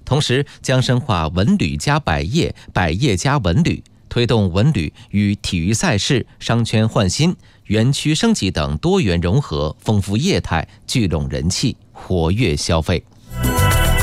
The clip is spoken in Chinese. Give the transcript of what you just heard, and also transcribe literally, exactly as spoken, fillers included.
同时将深化文旅加百业、百业加文旅，推动文旅与体育赛事、商圈换新、园区升级等多元融合，丰富业态，聚拢人气，活跃消费。